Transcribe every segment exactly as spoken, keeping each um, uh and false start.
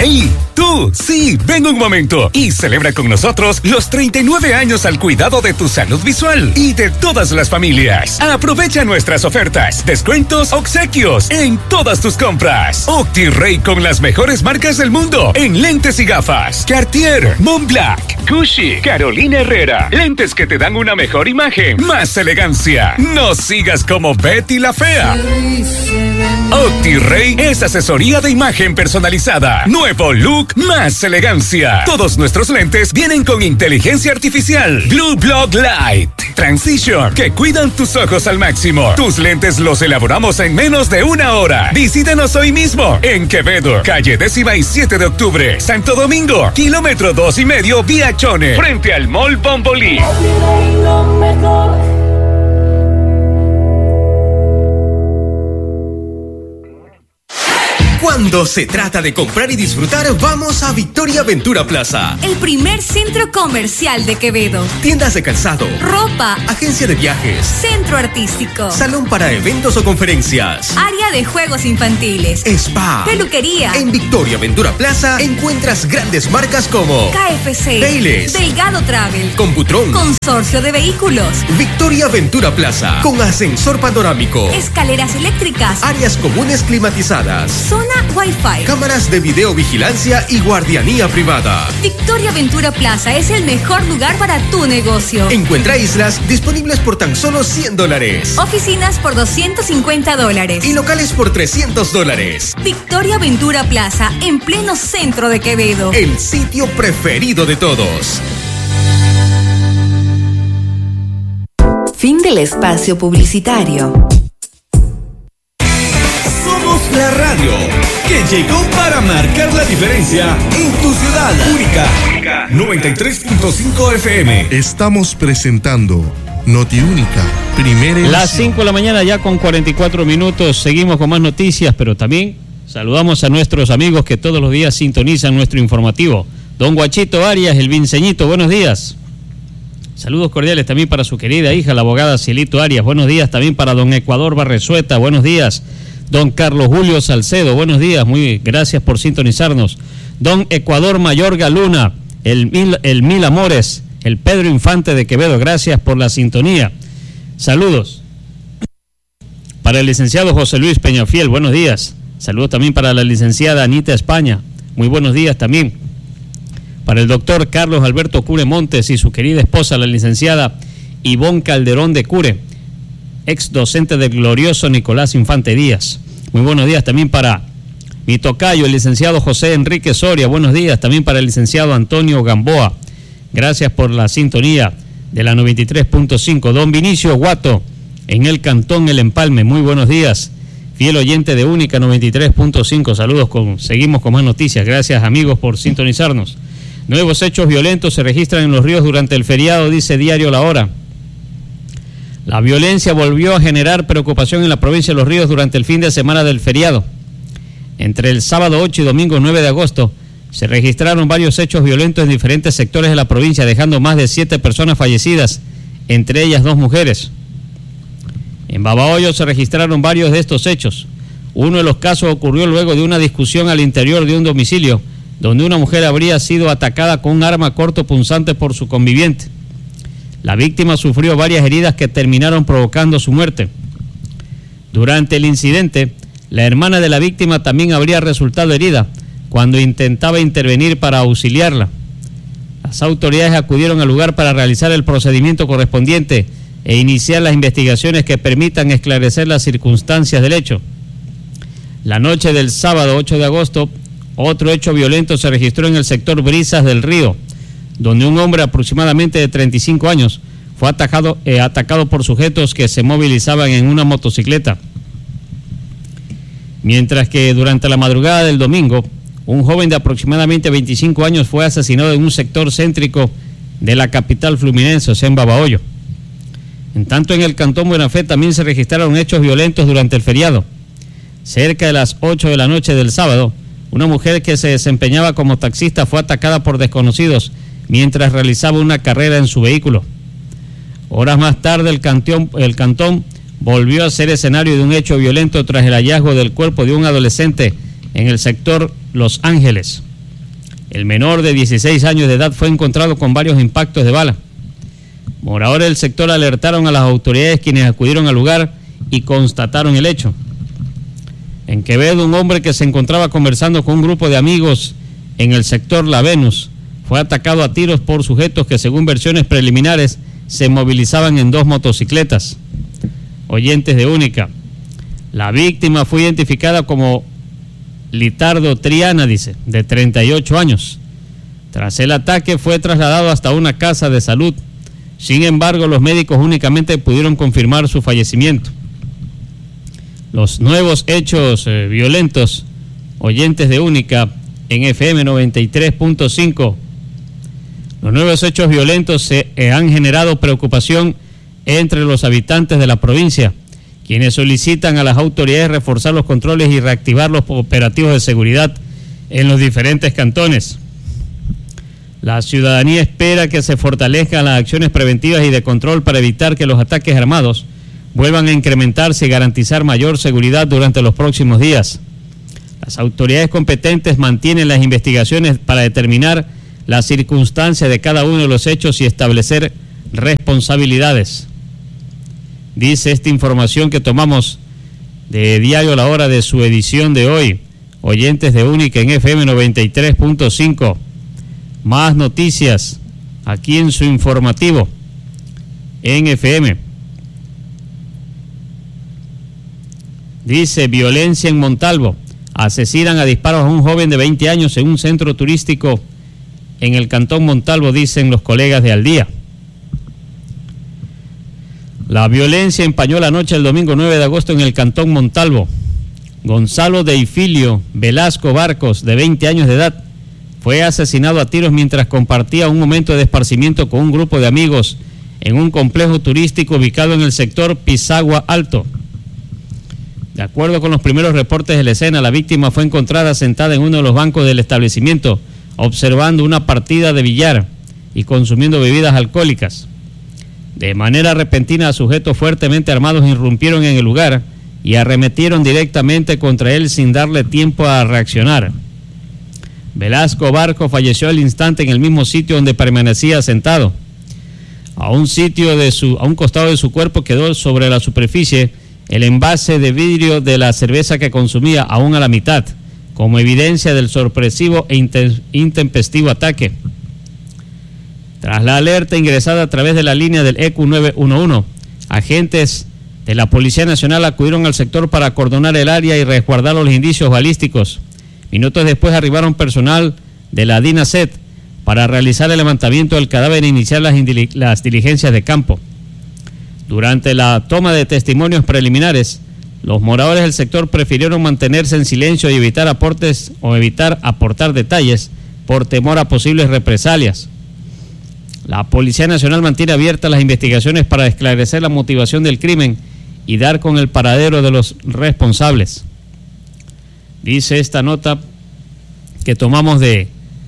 ¡Hey! ¡Tú! Sí, ven un momento y celebra con nosotros los treinta y nueve años al cuidado de tu salud visual y de todas las familias. Aprovecha nuestras ofertas, descuentos, obsequios en todas tus compras. OptiRay con las mejores marcas del mundo en lentes y gafas. Cartier, Montblanc, Gucci, Carolina Herrera. Lentes que te dan una mejor imagen, más elegancia. No sigas como Betty la Fea. OptiRay es asesoría de imagen personalizada. Nuevo look, más elegancia. Todos nuestros lentes vienen con inteligencia artificial. Blue Block Light Transition, que cuidan tus ojos al máximo. Tus lentes los elaboramos en menos de una hora. Visítanos hoy mismo en Quevedo, calle décima y siete de octubre. Santo Domingo, kilómetro dos y medio vía Chone, frente al Mall Bombolí. Cuando se trata de comprar y disfrutar, vamos a Victoria Ventura Plaza. El primer centro comercial de Quevedo. Tiendas de calzado, ropa, agencia de viajes, centro artístico, salón para eventos o conferencias, área de juegos infantiles, spa, peluquería. En Victoria Ventura Plaza encuentras grandes marcas como K F C, Payless, Delgado Travel, Computron, Consorcio de Vehículos. Victoria Ventura Plaza, con ascensor panorámico, escaleras eléctricas, áreas comunes climatizadas, zona Wi-Fi, cámaras de videovigilancia y guardianía privada. Victoria Ventura Plaza es el mejor lugar para tu negocio. Encuentra islas disponibles por tan solo cien dólares. Oficinas por doscientos cincuenta dólares. Y locales por trescientos dólares. Victoria Ventura Plaza, en pleno centro de Quevedo. El sitio preferido de todos. Fin del espacio publicitario. Somos la radio que llegó para marcar la diferencia en tu ciudad. Única noventa y tres punto cinco F M. Estamos presentando Noti Única, primera edición. Las cinco de la mañana ya con cuarenta y cuatro minutos. Seguimos con más noticias, pero también saludamos a nuestros amigos que todos los días sintonizan nuestro informativo. Don Guachito Arias, el Vinceñito, buenos días. Saludos cordiales también para su querida hija, la abogada Cielito Arias. Buenos días también para don Ecuador Barresueta. Buenos días. Don Carlos Julio Salcedo, buenos días, muy gracias por sintonizarnos. Don Ecuador Mayorga Luna, el Mil, el Mil Amores, el Pedro Infante de Quevedo, gracias por la sintonía. Saludos. Para el licenciado José Luis Peñafiel, buenos días. Saludos también para la licenciada Anita España, muy buenos días también. Para el doctor Carlos Alberto Cure Montes y su querida esposa, la licenciada Ivonne Calderón de Cure, ex docente del glorioso Nicolás Infante Díaz. Muy buenos días también para mi tocayo, el licenciado José Enrique Soria. Buenos días también para el licenciado Antonio Gamboa. Gracias por la sintonía de la noventa y tres punto cinco. Don Vinicio Guato, en el Cantón El Empalme. Muy buenos días. Fiel oyente de Única noventa y tres punto cinco. Saludos, con, seguimos con más noticias. Gracias, amigos, por sintonizarnos. Nuevos hechos violentos se registran en Los Ríos durante el feriado, dice Diario La Hora. La violencia volvió a generar preocupación en la provincia de Los Ríos durante el fin de semana del feriado. Entre el sábado ocho y domingo nueve de agosto se registraron varios hechos violentos en diferentes sectores de la provincia, dejando más de siete personas fallecidas, entre ellas dos mujeres. En Babahoyo se registraron varios de estos hechos. Uno de los casos ocurrió luego de una discusión al interior de un domicilio, donde una mujer habría sido atacada con un arma cortopunzante por su conviviente. La víctima sufrió varias heridas que terminaron provocando su muerte. Durante el incidente, la hermana de la víctima también habría resultado herida cuando intentaba intervenir para auxiliarla. Las autoridades acudieron al lugar para realizar el procedimiento correspondiente e iniciar las investigaciones que permitan esclarecer las circunstancias del hecho. La noche del sábado ocho de agosto, otro hecho violento se registró en el sector Brisas del Río, donde un hombre aproximadamente de treinta y cinco años fue atacado, eh, atacado por sujetos que se movilizaban en una motocicleta. Mientras que durante la madrugada del domingo, un joven de aproximadamente veinticinco años fue asesinado en un sector céntrico de la capital fluminense, o sea, en Babahoyo. En tanto, en el Cantón Buenafé también se registraron hechos violentos durante el feriado. Cerca de las ocho de la noche del sábado, una mujer que se desempeñaba como taxista fue atacada por desconocidos mientras realizaba una carrera en su vehículo. Horas más tarde, el cantón, el cantón volvió a ser escenario de un hecho violento tras el hallazgo del cuerpo de un adolescente en el sector Los Ángeles. El menor de dieciséis años de edad fue encontrado con varios impactos de bala. Moradores del sector alertaron a las autoridades, quienes acudieron al lugar y constataron el hecho. En Quevedo, un hombre que se encontraba conversando con un grupo de amigos en el sector La Venus fue atacado a tiros por sujetos que, según versiones preliminares, se movilizaban en dos motocicletas. Oyentes de Única. La víctima fue identificada como Litardo Triana, dice, de treinta y ocho años. Tras el ataque fue trasladado hasta una casa de salud. Sin embargo, los médicos únicamente pudieron confirmar su fallecimiento. Los nuevos hechos eh, violentos, oyentes de Única, en F M noventa y tres punto cinco. Los nuevos hechos violentos se eh, han generado preocupación entre los habitantes de la provincia, quienes solicitan a las autoridades reforzar los controles y reactivar los operativos de seguridad en los diferentes cantones. La ciudadanía espera que se fortalezcan las acciones preventivas y de control para evitar que los ataques armados vuelvan a incrementarse y garantizar mayor seguridad durante los próximos días. Las autoridades competentes mantienen las investigaciones para determinar las circunstancias de cada uno de los hechos y establecer responsabilidades. Dice esta información que tomamos de Diario La Hora de su edición de hoy. Oyentes de Única en F M noventa y tres punto cinco. Más noticias aquí en su informativo en F M. Dice: violencia en Montalvo. Asesinan a disparos a un joven de veinte años en un centro turístico en el cantón Montalvo, dicen los colegas de Al Día. La violencia empañó la noche del domingo nueve de agosto en el cantón Montalvo. Gonzalo Deifilio Velasco Barcos, de veinte años de edad, fue asesinado a tiros mientras compartía un momento de esparcimiento con un grupo de amigos en un complejo turístico ubicado en el sector Pisagua Alto. De acuerdo con los primeros reportes de la escena, la víctima fue encontrada sentada en uno de los bancos del establecimiento, observando una partida de billar y consumiendo bebidas alcohólicas. De manera repentina, sujetos fuertemente armados irrumpieron en el lugar y arremetieron directamente contra él sin darle tiempo a reaccionar. Velasco Barco falleció al instante en el mismo sitio donde permanecía sentado. A un sitio de su, a un costado de su cuerpo quedó sobre la superficie el envase de vidrio de la cerveza que consumía, aún a la mitad, como evidencia del sorpresivo e intempestivo ataque. Tras la alerta ingresada a través de la línea del E Q nueve uno uno, agentes de la Policía Nacional acudieron al sector para acordonar el área y resguardar los indicios balísticos. Minutos después arribaron personal de la DINASET para realizar el levantamiento del cadáver e iniciar las, las diligencias de campo. Durante la toma de testimonios preliminares, los moradores del sector prefirieron mantenerse en silencio y evitar aportes o evitar aportar detalles por temor a posibles represalias. La Policía Nacional mantiene abiertas las investigaciones para esclarecer la motivación del crimen y dar con el paradero de los responsables. Dice esta nota que tomamos de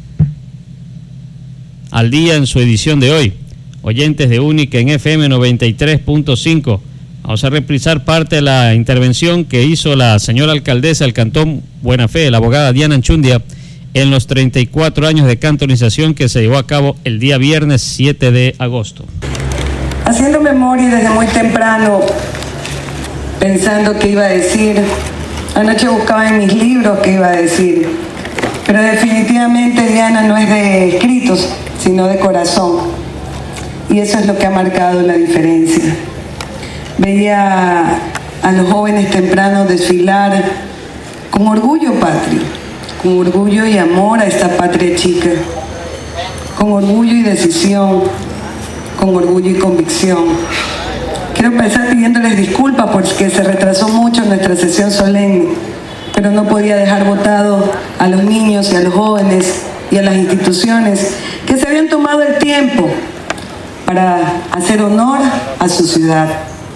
Al Día en su edición de hoy. Oyentes de Única en F M noventa y tres punto cinco. Vamos a reprisar parte de la intervención que hizo la señora alcaldesa del cantón Buena Fe, la abogada Diana Anchundia, en los treinta y cuatro años de cantonización que se llevó a cabo el día viernes siete de agosto. Haciendo memoria desde muy temprano, pensando qué iba a decir, anoche buscaba en mis libros qué iba a decir, pero definitivamente Diana no es de escritos, sino de corazón. Y eso es lo que ha marcado la diferencia. Veía a los jóvenes tempranos desfilar con orgullo patrio, con orgullo y amor a esta patria chica, con orgullo y decisión, con orgullo y convicción. Quiero empezar pidiéndoles disculpas porque se retrasó mucho nuestra sesión solemne, pero no podía dejar votado a los niños y a los jóvenes y a las instituciones que se habían tomado el tiempo para hacer honor a su ciudad.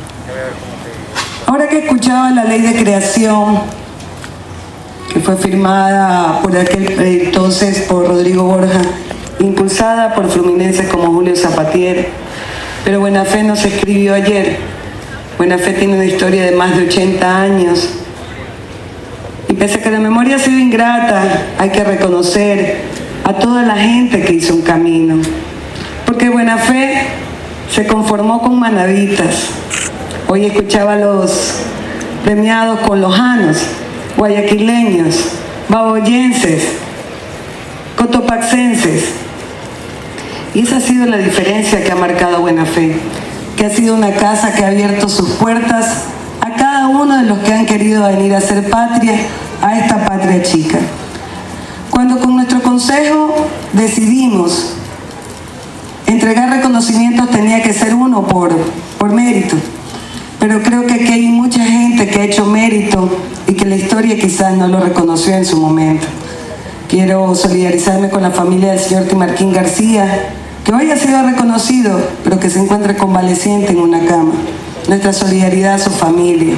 Ahora que escuchaba la ley de creación, que fue firmada por aquel entonces por Rodrigo Borja, impulsada por fluminenses como Julio Zapatier, pero Buena Fe no se escribió ayer. Buena Fe tiene una historia de más de ochenta años. Y pese a que la memoria ha sido ingrata, hay que reconocer a toda la gente que hizo un camino, porque Buena Fe se conformó con manavitas. Hoy escuchaba a los premiados con lojanos, guayaquileños, baboyenses, cotopaxenses. Y esa ha sido la diferencia que ha marcado Buena Fe, que ha sido una casa que ha abierto sus puertas a cada uno de los que han querido venir a ser patria, a esta patria chica. Cuando con nuestro consejo decidimos entregar reconocimientos, tenía que ser uno por, por mérito, pero creo que aquí hay mucha gente que ha hecho mérito y que la historia quizás no lo reconoció en su momento. Quiero solidarizarme con la familia del señor Timarquín García, que hoy ha sido reconocido, pero que se encuentra convaleciente en una cama. Nuestra solidaridad a su familia.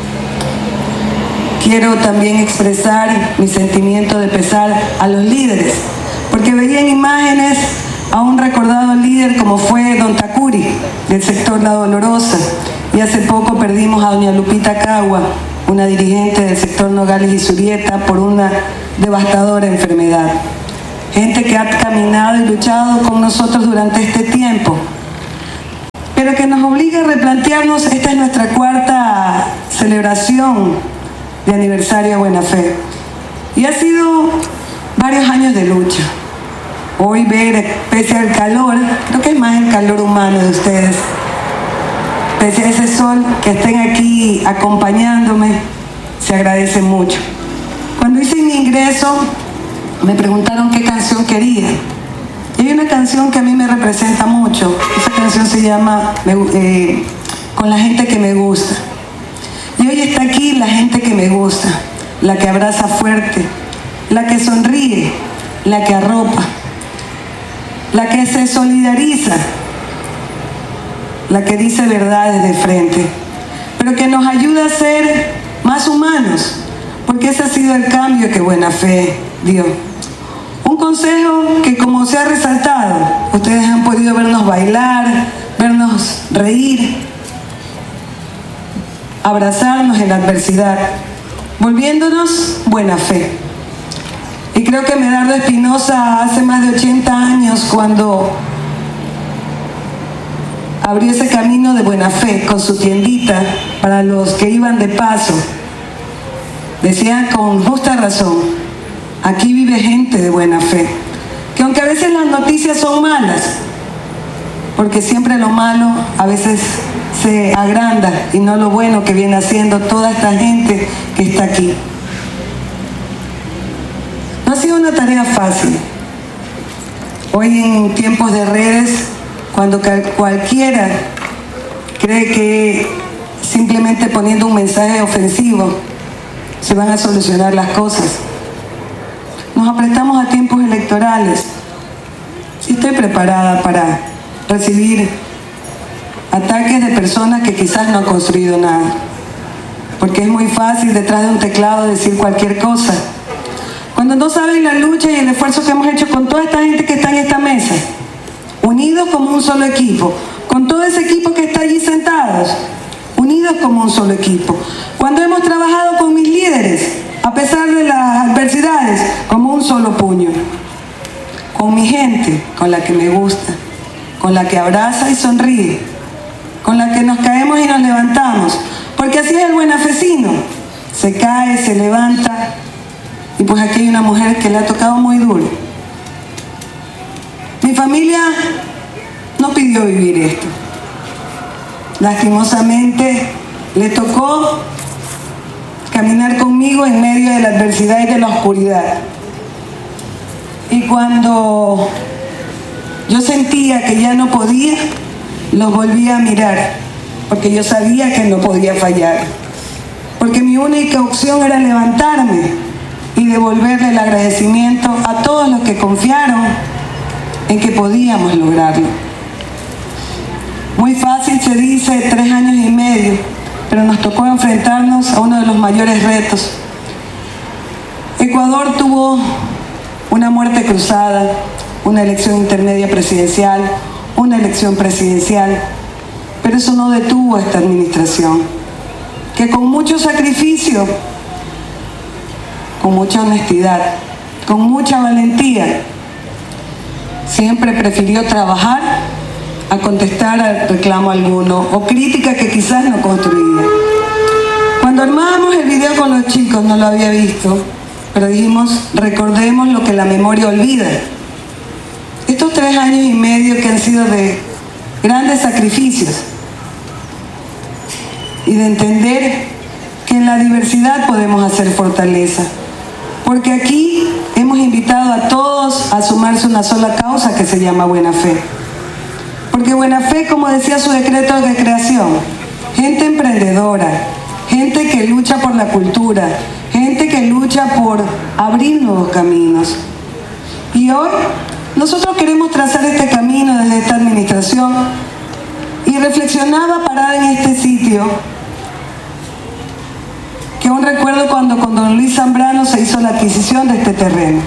Quiero también expresar mi sentimiento de pesar a los líderes, porque veían imágenes a un recordado líder como fue don Tacuri, del sector La Dolorosa, y hace poco perdimos a doña Lupita Cagua, una dirigente del sector Nogales y Surieta, por una devastadora enfermedad. Gente que ha caminado y luchado con nosotros durante este tiempo, pero que nos obliga a replantearnos. Esta es nuestra cuarta celebración de aniversario de Buena Fe, y ha sido varios años de lucha. Hoy ver, pese al calor, creo que es más el calor humano de ustedes, pese a ese sol, que estén aquí acompañándome, se agradece mucho. Cuando hice mi ingreso, me preguntaron qué canción quería. Y hay una canción que a mí me representa mucho. Esa canción se llama eh, Con la gente que me gusta. Y hoy está aquí la gente que me gusta, la que abraza fuerte, la que sonríe, la que arropa, la que se solidariza, la que dice verdades de frente, pero que nos ayuda a ser más humanos, porque ese ha sido el cambio que Buena Fe dio. Un consejo que, como se ha resaltado, ustedes han podido vernos bailar, vernos reír, abrazarnos en la adversidad, volviéndonos Buena Fe. Y creo que Medardo Espinosa, hace más de ochenta años, cuando abrió ese camino de Buena Fe con su tiendita para los que iban de paso, decía con justa razón: aquí vive gente de Buena Fe, que aunque a veces las noticias son malas, porque siempre lo malo a veces se agranda y no lo bueno que viene haciendo toda esta gente que está aquí. No ha sido una tarea fácil. Hoy, en tiempos de redes, cuando cualquiera cree que simplemente poniendo un mensaje ofensivo se van a solucionar las cosas. Nos apretamos a tiempos electorales. Sí, estoy preparada para recibir ataques de personas que quizás no han construido nada, porque es muy fácil detrás de un teclado decir cualquier cosa, cuando no saben la lucha y el esfuerzo que hemos hecho con toda esta gente que está en esta mesa, unidos como un solo equipo, con todo ese equipo que está allí sentados, unidos como un solo equipo. Cuando hemos trabajado con mis líderes, a pesar de las adversidades, como un solo puño. Con mi gente, con la que me gusta, con la que abraza y sonríe, con la que nos caemos y nos levantamos, porque así es el buenafecino. Se cae, se levanta, y pues aquí hay una mujer que le ha tocado muy duro. Mi familia no pidió vivir esto. Lastimosamente le tocó caminar conmigo en medio de la adversidad y de la oscuridad. Y cuando yo sentía que ya no podía, los volví a mirar, porque yo sabía que no podía fallar. Porque mi única opción era levantarme y devolverle el agradecimiento a todos los que confiaron en que podíamos lograrlo. Muy fácil se dice tres años y medio, pero nos tocó enfrentarnos a uno de los mayores retos. Ecuador tuvo una muerte cruzada, una elección intermedia presidencial, una elección presidencial, pero eso no detuvo a esta administración, que con mucho sacrificio, con mucha honestidad, con mucha valentía, siempre prefirió trabajar a contestar al reclamo alguno o crítica que quizás no construía. Cuando armábamos el video con los chicos, no lo había visto, pero dijimos, recordemos lo que la memoria olvida. Estos tres años y medio que han sido de grandes sacrificios y de entender que en la diversidad podemos hacer fortaleza. Porque aquí hemos invitado a todos a sumarse a una sola causa que se llama Buena Fe. Porque Buena Fe, como decía su decreto de creación, gente emprendedora, gente que lucha por la cultura, gente que lucha por abrir nuevos caminos. Y hoy nosotros queremos trazar este camino desde esta administración y reflexionaba parada en este sitio que aún recuerdo cuando con don Luis Zambrano se hizo la adquisición de este terreno.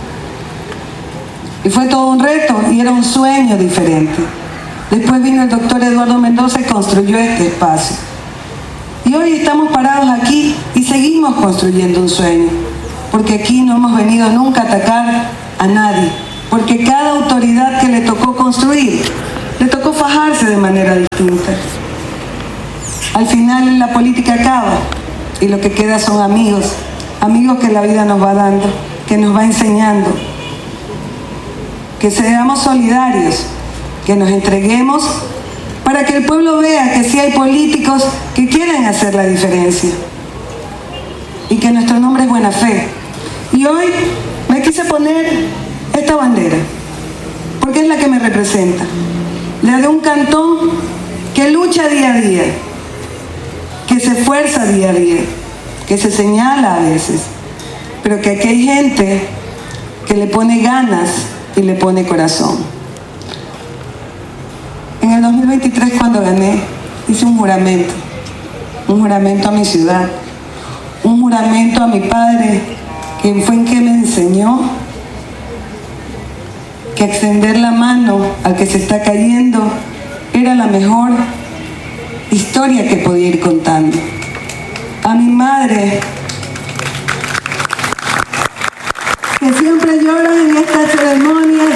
Y fue todo un reto y era un sueño diferente. Después vino el doctor Eduardo Mendoza y construyó este espacio. Y hoy estamos parados aquí y seguimos construyendo un sueño, porque aquí no hemos venido nunca a atacar a nadie, porque cada autoridad que le tocó construir, le tocó fajarse de manera distinta. Al final la política acaba y lo que queda son amigos, amigos que la vida nos va dando, que nos va enseñando, que seamos solidarios, que nos entreguemos para que el pueblo vea que sí hay políticos que quieren hacer la diferencia y que nuestro nombre es Buena Fe. Y hoy me quise poner esta bandera porque es la que me representa, la de un cantón que lucha día a día, que se esfuerza día a día, que se señala a veces, pero que aquí hay gente que le pone ganas y le pone corazón. En el dos mil veintitrés, cuando gané, hice un juramento, un juramento a mi ciudad, un juramento a mi padre, quien fue en que me enseñó que extender la mano al que se está cayendo era la mejor historia que podía ir contando. A mi madre, que siempre llora en estas ceremonias,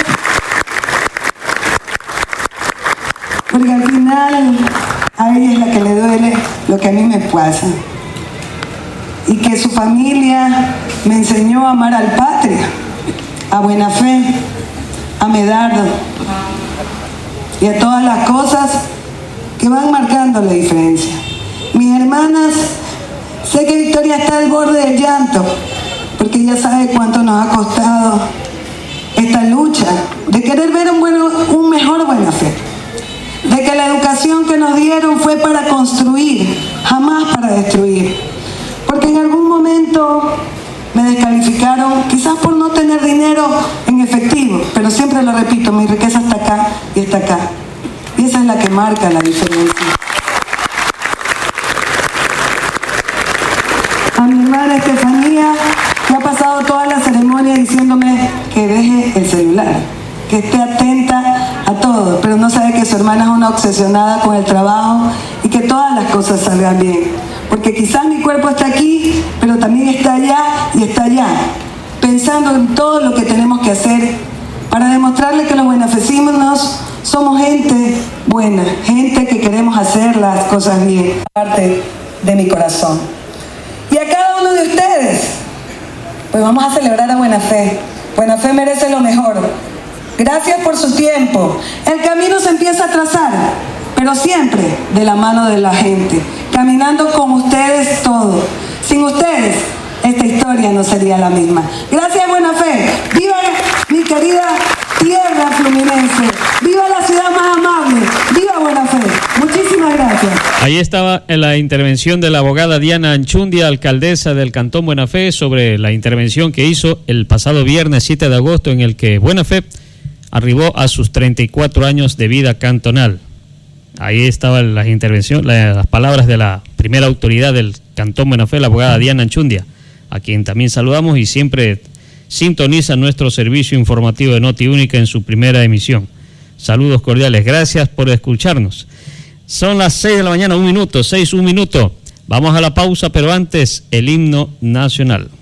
porque al final a ella es la que le duele lo que a mí me pasa. Y que su familia me enseñó a amar al Patria, a Buena Fe, a Medardo y a todas las cosas que van marcando la diferencia. Mis hermanas, sé que Victoria está al borde del llanto, porque ella sabe cuánto nos ha costado esta lucha de querer ver un, bueno, un mejor Buena Fe, de que la educación que nos dieron fue para construir, jamás para destruir, porque en algún momento me descalificaron, quizás por no tener dinero en efectivo, pero siempre lo repito, mi riqueza está acá y está acá. Y esa es la que marca la diferencia. A mi hermana Estefanía, que ha pasado toda la ceremonia diciéndome que deje el celular, que esté atenta a todo, pero no sabe que su hermana es una obsesionada con el trabajo y que todas las cosas salgan bien. Porque quizás mi cuerpo está aquí, pero también está allá y está allá, pensando en todo lo que tenemos que hacer para demostrarle que los buenafecinos somos gente buena, gente que queremos hacer las cosas bien, parte de mi corazón. Y a cada uno de ustedes, pues vamos a celebrar a Buena Fe. Buena Fe merece lo mejor. Gracias por su tiempo. El camino se empieza a trazar, pero siempre de la mano de la gente, caminando con ustedes todo. Sin ustedes, esta historia no sería la misma. Gracias, Buena Fe. ¡Viva mi querida tierra fluminense! ¡Viva la ciudad más amable! ¡Viva Buena Fe! Muchísimas gracias. Ahí estaba la intervención de la abogada Diana Anchundia, alcaldesa del Cantón Buena Fe, sobre la intervención que hizo el pasado viernes siete de agosto, en el que Buena Fe arribó a sus treinta y cuatro años de vida cantonal. Ahí estaban las intervenciones, las palabras de la primera autoridad del Cantón Buena Fe, la abogada Diana Anchundia, a quien también saludamos y siempre sintoniza nuestro servicio informativo de Noti Única en su primera emisión. Saludos cordiales, gracias por escucharnos. Son las seis de la mañana, un minuto, seis, un minuto. Vamos a la pausa, pero antes el himno nacional.